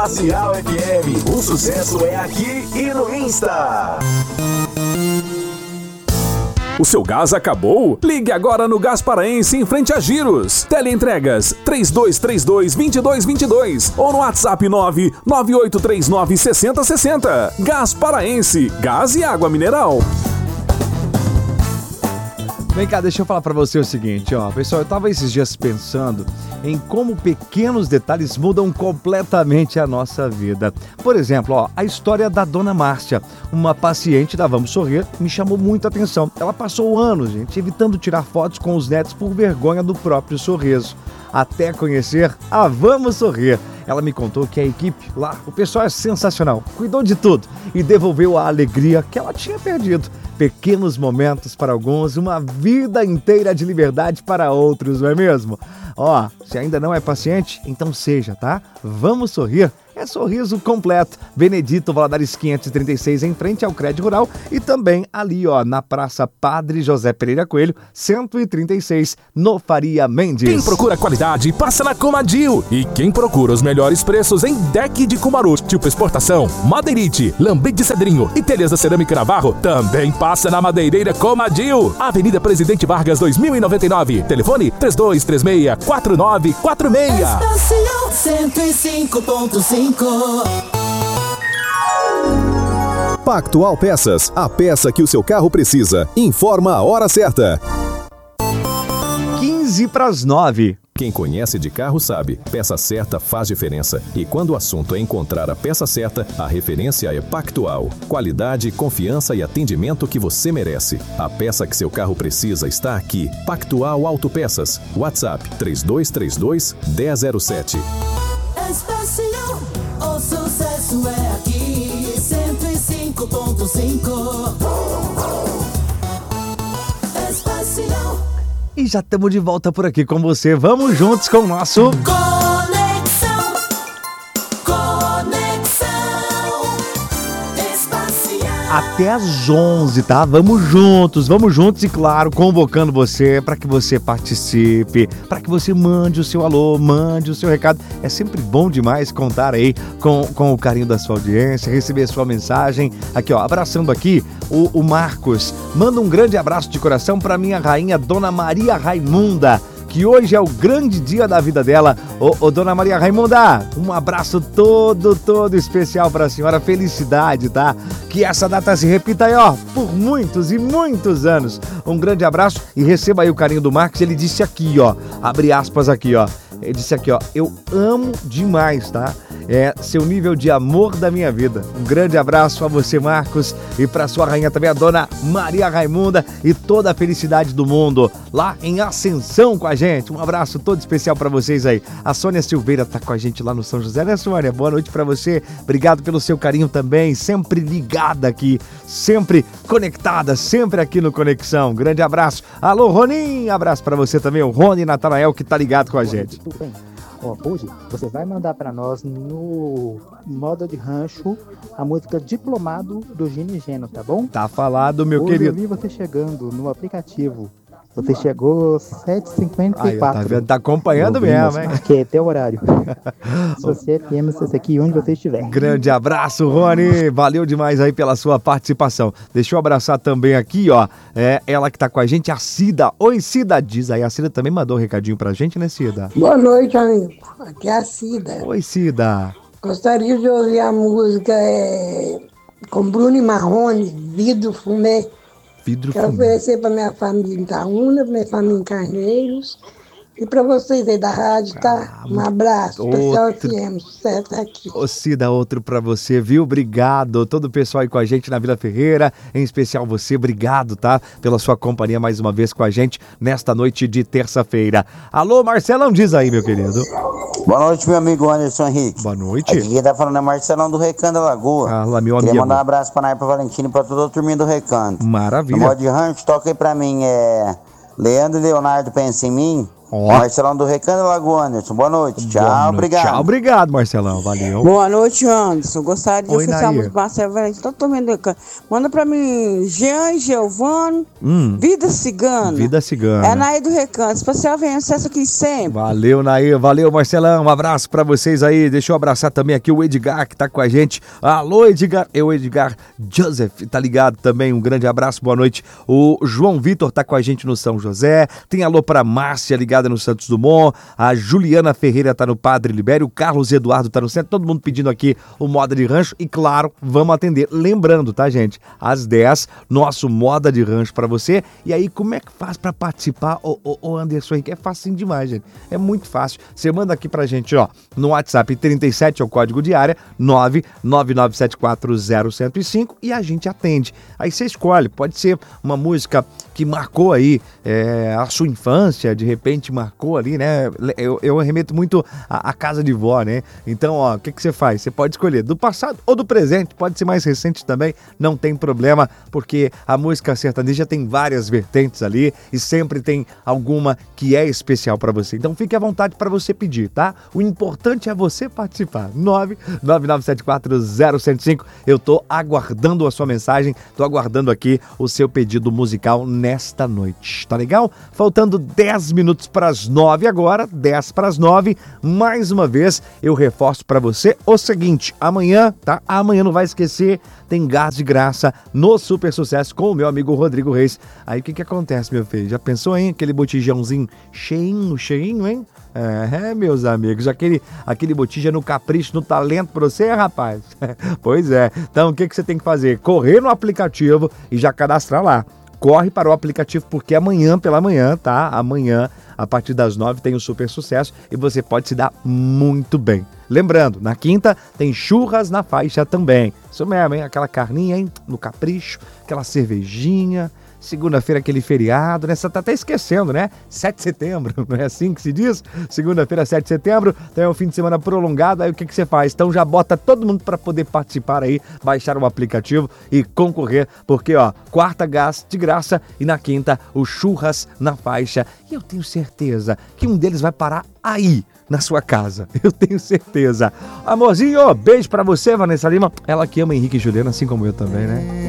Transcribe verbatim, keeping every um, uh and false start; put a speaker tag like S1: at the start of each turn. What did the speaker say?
S1: Glacial F M, o sucesso é aqui e no Insta. O seu gás acabou? Ligue agora no Gás Paraense em frente a Giros. Teleentregas três dois três dois, dois dois dois dois ou no WhatsApp nove nove oito três nove, seis zero seis zero. Gás Paraense, gás e água mineral.
S2: Vem cá, deixa eu falar pra você o seguinte, ó. Pessoal, eu tava esses dias pensando em como pequenos detalhes mudam completamente a nossa vida. Por exemplo, ó, a história da Dona Márcia, uma paciente da Vamos Sorrir, me chamou muita atenção. Ela passou anos, gente, evitando tirar fotos com os netos por vergonha do próprio sorriso, até conhecer a Vamos Sorrir. Ela me contou que a equipe lá, o pessoal é sensacional, cuidou de tudo e devolveu a alegria que ela tinha perdido. Pequenos momentos para alguns, uma vida inteira de liberdade para outros, não é mesmo? Ó, se ainda não é paciente, então seja, tá? Vamos Sorrir. É sorriso completo. Benedito Valadares quinhentos e trinta e seis, em frente ao Crédito Rural, e também ali, ó, na Praça Padre José Pereira Coelho, cento e trinta e seis, no Faria Mendes.
S1: Quem procura qualidade, passa na Comadil. E quem procura os melhores preços em deck de Cumaru, tipo exportação, madeirite, lambrite de cedrinho e telhas da cerâmica Navarro, também passa na Madeireira Comadil. Avenida Presidente Vargas, dois mil e noventa e nove. Telefone três dois três seis, quatro nove quatro seis.
S3: Estação cento e cinco ponto cinco.
S4: Pactual Peças, a peça que o seu carro precisa. Informa a hora certa.
S2: quinze para as nove.
S4: Quem conhece de carro sabe, peça certa faz diferença. E quando o assunto é encontrar a peça certa, a referência é Pactual. Qualidade, confiança e atendimento que você merece. A peça que seu carro precisa está aqui. Pactual Autopeças. WhatsApp três dois três dois, um zero zero sete.
S3: Espacial, o sucesso é aqui, cento e cinco ponto cinco. Espacial.
S2: E já estamos de volta por aqui com você. Vamos juntos com o nosso
S3: Conexão, Conexão Espacial.
S2: até às onze, tá? Vamos juntos, vamos juntos e, claro, convocando você para que você participe, para que você mande o seu alô, mande o seu recado. É sempre bom demais contar aí com, com o carinho da sua audiência, receber a sua mensagem. Aqui, ó, abraçando aqui o, o Marcos. Manda um grande abraço de coração para minha rainha, Dona Maria Raimunda, que hoje é o grande dia da vida dela. Ô, ô Dona Maria Raimunda, um abraço todo, todo especial para a senhora. Felicidade, tá? Que essa data se repita aí, ó, por muitos e muitos anos. Um grande abraço e receba aí o carinho do Marcos. Ele disse aqui, ó, abre aspas aqui, ó. Ele disse aqui, ó, eu amo demais, tá? É seu nível de amor da minha vida. Um grande abraço a você, Marcos, e para sua rainha também, a Dona Maria Raimunda, e toda a felicidade do mundo lá em Ascensão com a gente. Um abraço todo especial para vocês aí. A Sônia Silveira tá com a gente lá no São José, né, Sônia? Boa noite para você. Obrigado pelo seu carinho também, sempre ligada aqui, sempre conectada, sempre aqui no Conexão. Grande abraço. Alô, Ronin, abraço para você também, o Rony Natanael, que tá ligado com a gente.
S5: Tudo bem. Ó, hoje você vai mandar para nós no modo de rancho a música Diplomado do Gino e Geno, tá bom?
S2: Tá falado, meu
S5: hoje
S2: querido.
S5: Eu vi você chegando no aplicativo. Você chegou sete e cinquenta e quatro.
S2: Aí, tá vendo? Tá acompanhando mesmo, hein?
S5: Acho que é até o horário. Você F M, você aqui onde você estiver.
S2: Grande abraço, Rony. Valeu demais aí pela sua participação. Deixa eu abraçar também aqui, ó. É ela que tá com a gente, a Cida. Oi, Cida. Diz aí, a Cida também mandou um recadinho pra gente, né, Cida?
S6: Boa noite, amigo. Aqui é a Cida.
S2: Oi, Cida.
S6: Gostaria de ouvir a música é, com Bruno e Marrone, Vidro Fumê.
S2: Vidro
S6: Quero
S2: Fumê.
S6: oferecer para minha família em Itaúna, para minha família em Carneiros. E para vocês aí da rádio, tá? Um abraço.
S2: Outro.
S6: Pessoal F M, sucesso aqui.
S2: Ô, Cida, outro pra você, viu? Obrigado. Todo o pessoal aí com a gente na Vila Ferreira, em especial você, obrigado, tá? Pela sua companhia mais uma vez com a gente nesta noite de terça-feira. Alô, Marcelão, diz aí, meu querido.
S7: Boa noite, meu amigo Anderson Henrique.
S2: Boa noite.
S7: Aqui quem tá falando é Marcelão do Recanto da Lagoa.
S2: Ah, lá, meu amigo.
S7: Queria mandar um abraço pra Nai, pra Valentina e pra toda a turminha do Recanto.
S2: Maravilha.
S7: No modo de rancho, toca aí pra mim, é... Leandro e Leonardo Pensa em Mim.
S2: Ó.
S7: Marcelão do Recanto Lagoa, Anderson. Boa noite. Tchau,
S2: Boa noite.
S7: obrigado.
S2: Tchau, obrigado, Marcelão. Valeu.
S8: Boa noite, Anderson. Gostaria de
S2: Oi,
S8: oferecer a
S2: Nair.
S8: música Marcelo Valentim. Tô tomando recanto. Manda pra mim, Jean e Giovano,
S2: Hum.
S8: Vida Cigana.
S2: Vida Cigana.
S8: É a Nair do Recanto. Especial vem acesso aqui sempre.
S2: Valeu, Nair. Valeu, Marcelão. Um abraço pra vocês aí. Deixa eu abraçar também aqui o Edgar, que tá com a gente. Alô, Edgar. É o Edgar Joseph, tá ligado também. Um grande abraço, boa noite. O João Vitor tá com a gente no São José. Tem alô pra Márcia, ligada no Santos Dumont. A Juliana Ferreira tá no Padre Libério. O Carlos Eduardo tá no centro. Todo mundo pedindo aqui o Moda de Rancho. E claro, vamos atender. Lembrando, tá, gente? Às dez, nosso Moda de Rancho pra você. E aí, como é que faz pra participar? Ô, ô, ô Anderson Henrique, é facinho demais, gente. É muito fácil. Você manda aqui pra gente, ó, no WhatsApp trinta e sete, é o código de área, nove nove nove sete quatro zero um zero cinco e a gente atende. Aí você escolhe, pode ser uma música que marcou aí é, a sua infância, de repente marcou ali, né? Eu, eu remeto muito à, à casa de vó, né? Então, ó, o que, que você faz? Você pode escolher do passado ou do presente, pode ser mais recente também, não tem problema, porque a música sertaneja tem várias vertentes ali e sempre tem alguma que é especial para você. Então fique à vontade para você pedir, tá? O importante é você participar. nove nove nove sete quatro zero um zero cinco. Eu tô aguardando a sua mensagem, tô aguardando aqui o seu pedido musical nesta noite, tá legal? Faltando dez minutos para as nove agora, dez para as nove. Mais uma vez, eu reforço para você o seguinte, amanhã, tá? Amanhã não vai esquecer, tem gás de graça no Super Sucesso com o meu amigo Rodrigo Reis. Aí o que que acontece, meu filho? Já pensou, hein? Aquele botijãozinho cheinho, cheinho, hein? É, meus amigos, aquele, aquele botija no capricho, no talento pra você, rapaz. Pois é. Então, o que que você tem que fazer? Correr no aplicativo e já cadastrar lá. Corre para o aplicativo, porque amanhã pela manhã, tá? Amanhã, a partir das nove, tem o Super Sucesso e você pode se dar muito bem. Lembrando, na quinta tem churras na faixa também. Isso mesmo, hein? Aquela carninha, hein? No capricho, aquela cervejinha. Segunda-feira, aquele feriado, né? Você tá até esquecendo, né? sete de setembro, não é assim que se diz? Segunda-feira, sete de setembro, tem um fim de semana prolongado, aí o que que você faz? Então já bota todo mundo para poder participar aí, baixar o aplicativo e concorrer, porque, ó, quarta gás de graça e na quinta o churras na faixa. E eu tenho certeza que um deles vai parar aí, na sua casa. Eu tenho certeza. Amorzinho, beijo pra você, Vanessa Lima. Ela que ama Henrique e Juliana, assim como eu também, né?